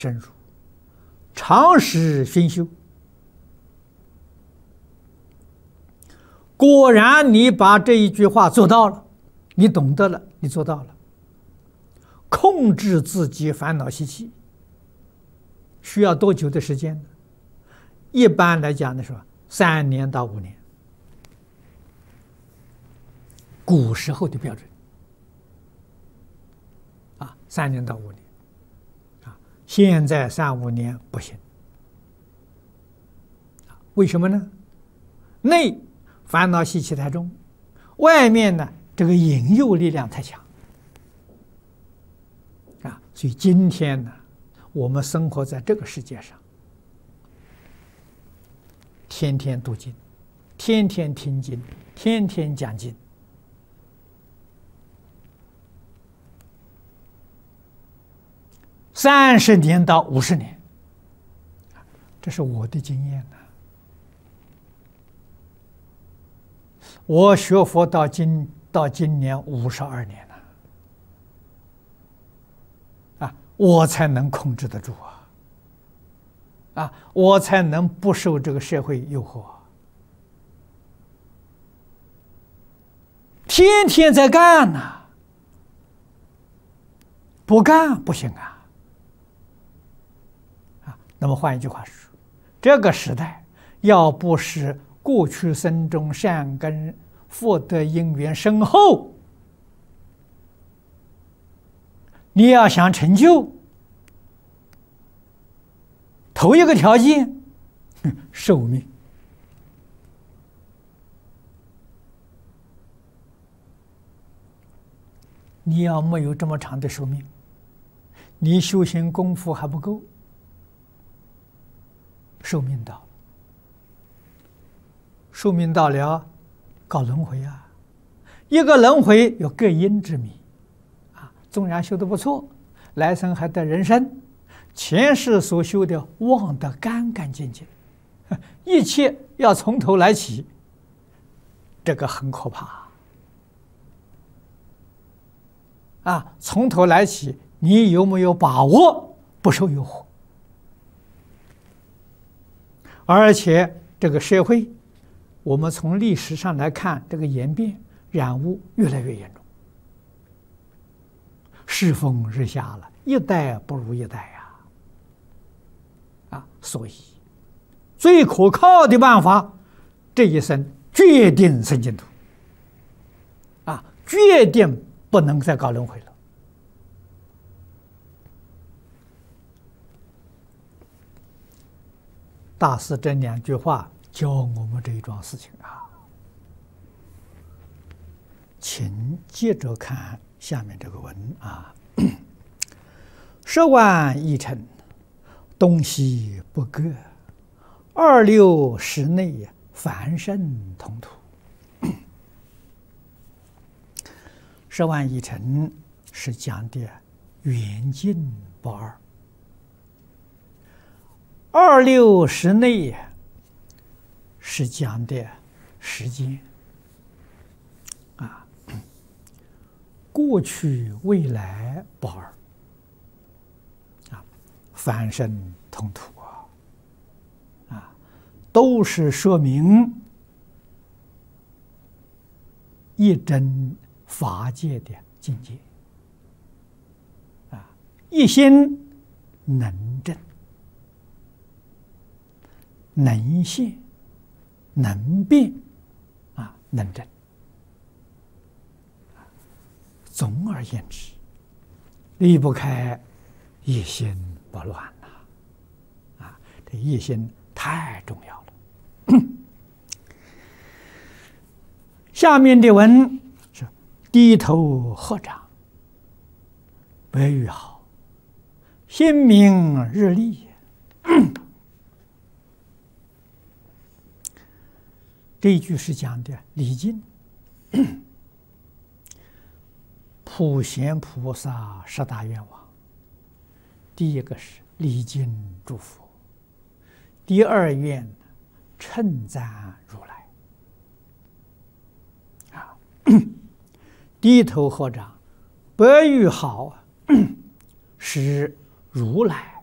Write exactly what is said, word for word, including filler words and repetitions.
深入，常时熏修。果然，你把这一句话做到了，你懂得了，你做到了。控制自己烦恼习气，需要多久的时间呢？一般来讲的时候，三年到五年，古时候的标准啊，三年到五年啊，现在三五年不行。为什么呢？内烦恼习气太重，外面呢这个引诱力量太强啊，所以今天呢，我们生活在这个世界上，天天读经，天天听经，天天讲经，三十年到五十年，这是我的经验呢。我学佛到今到今年五十二年了，啊，我才能控制得住啊，啊，我才能不受这个社会诱惑。天天在干呐，不干不行啊，啊，那么换一句话说，这个时代要不是过去生中善根福德因缘深厚，你要想成就，头一个条件，寿命。你要没有这么长的寿命，你修行功夫还不够，寿命到了。寿命到了，搞轮回啊！一个轮回有各因之谜啊，纵然修得不错，来生还得人生，前世所修的忘得干干净净，一切要从头来起，这个很可怕啊！从头来起，你有没有把握不受诱惑？而且这个社会，我们从历史上来看，这个演变染污越来越严重，世风日下了，一代不如一代呀！啊，所以最可靠的办法，这一生决定生净土，啊，决定不能再搞轮回了。大师这两句话教我们这一桩事情啊，请接着看下面这个文啊。十万亿尘，东西不各，二六时内，凡圣同土。十万亿尘是讲的远近不二，二六时内是讲的时间啊，过去未来不二啊，凡圣同土啊，啊，都是说明一真法界的境界啊，一心能证，能现，能变，啊，能证。总而言之，离不开一心不乱呐，啊，这一心太重要了。下面的文是低头合掌，白玉好，心明日丽。这一句是讲的礼敬，普贤菩萨十大愿望。第一个是礼敬诸佛，第二愿称赞如来。啊，低头合掌，白玉好，是如来